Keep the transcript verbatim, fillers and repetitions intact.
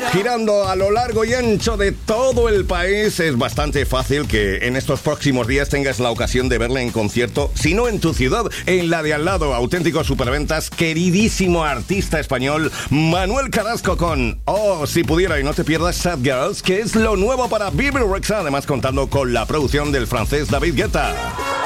Girando a lo largo y ancho de todo el país, es bastante fácil que en estos próximos días tengas la ocasión de verle en concierto, si no en tu ciudad, en la de al lado. Auténticos superventas, queridísimo artista español Manuel Carrasco con Oh, si pudiera. Y no te pierdas Sad Girls, que es lo nuevo para Bebe Rexha, además contando con la producción del francés David Guetta.